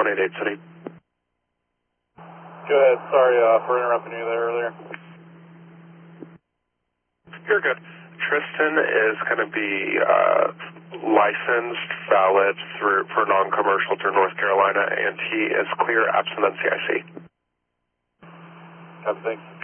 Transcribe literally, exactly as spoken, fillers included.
one eight eight City. Go ahead. Sorry uh, for interrupting you there earlier. You're good. Tristan is going to be uh, licensed, valid through for non-commercial through North Carolina, and he is clear absent on C I C. Copy, thanks.